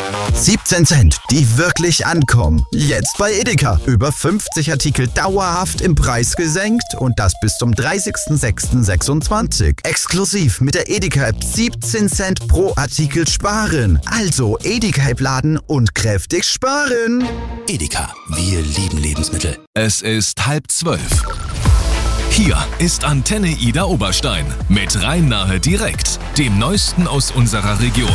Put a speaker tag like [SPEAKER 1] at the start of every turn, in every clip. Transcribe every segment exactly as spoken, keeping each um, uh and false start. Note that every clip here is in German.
[SPEAKER 1] siebzehn Cent, die wirklich ankommen. Jetzt bei Edeka. Über fünfzig Artikel dauerhaft im Preis gesenkt und das bis zum dreißigsten sechsten sechsundzwanzig. Exklusiv mit der Edeka-App siebzehn Cent pro Artikel sparen. Also Edeka-App laden und kräftig sparen.
[SPEAKER 2] Edeka, wir lieben Lebensmittel.
[SPEAKER 3] Es ist halb zwölf. Hier ist Antenne Ida Oberstein mit Rhein-Nahe direkt, dem Neuesten aus unserer Region.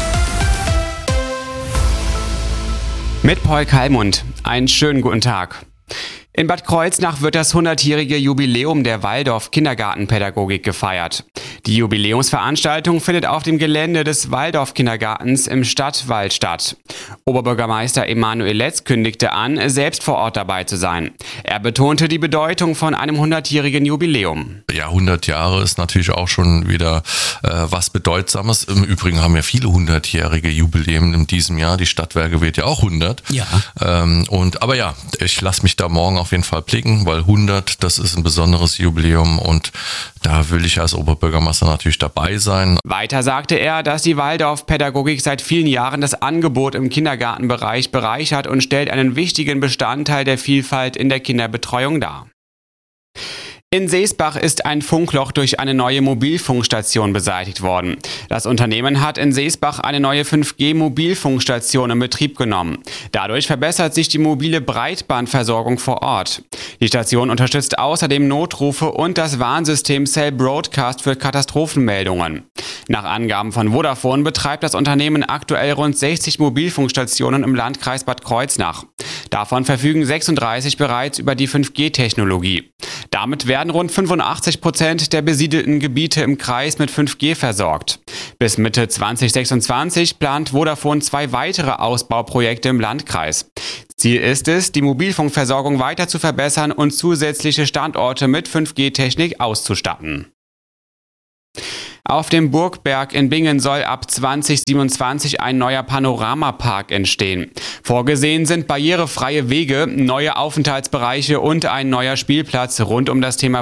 [SPEAKER 4] Mit Paul Kallmund. Einen schönen guten Tag. In Bad Kreuznach wird das hundertjährige Jubiläum der Waldorf-Kindergartenpädagogik gefeiert. Die Jubiläumsveranstaltung findet auf dem Gelände des Waldorf-Kindergartens im Stadtwald statt. Oberbürgermeister Emanuel Letz kündigte an, selbst vor Ort dabei zu sein. Er betonte die Bedeutung von einem hundertjährigen Jubiläum.
[SPEAKER 5] Ja, hundert Jahre ist natürlich auch schon wieder äh, was Bedeutsames. Im Übrigen haben ja viele hundertjährige Jubiläen in diesem Jahr. Die Stadtwerke wird ja auch hundert.
[SPEAKER 2] Ja.
[SPEAKER 5] Ähm, und, aber ja, ich lasse mich da morgen auf jeden Fall blicken, weil hundert, das ist ein besonderes Jubiläum und da will ich als Oberbürgermeister natürlich dabei sein.
[SPEAKER 4] Weiter sagte er, dass die Waldorf-Pädagogik seit vielen Jahren das Angebot im Kindergartenbereich bereichert und stellt einen wichtigen Bestandteil der Vielfalt in der Kinderbetreuung dar. In Seesbach ist ein Funkloch durch eine neue Mobilfunkstation beseitigt worden. Das Unternehmen hat in Seesbach eine neue fünf G Mobilfunkstation in Betrieb genommen. Dadurch verbessert sich die mobile Breitbandversorgung vor Ort. Die Station unterstützt außerdem Notrufe und das Warnsystem Cell Broadcast für Katastrophenmeldungen. Nach Angaben von Vodafone betreibt das Unternehmen aktuell rund sechzig Mobilfunkstationen im Landkreis Bad Kreuznach. Davon verfügen sechsunddreißig bereits über die fünf G Technologie. Damit werden rund fünfundachtzig Prozent der besiedelten Gebiete im Kreis mit fünf G versorgt. Bis Mitte zwanzig sechsundzwanzig plant Vodafone zwei weitere Ausbauprojekte im Landkreis. Ziel ist es, die Mobilfunkversorgung weiter zu verbessern und zusätzliche Standorte mit fünf G Technik auszustatten. Auf dem Burgberg in Bingen soll ab zwanzig siebenundzwanzig ein neuer Panoramapark entstehen. Vorgesehen sind barrierefreie Wege, neue Aufenthaltsbereiche und ein neuer Spielplatz rund um das Thema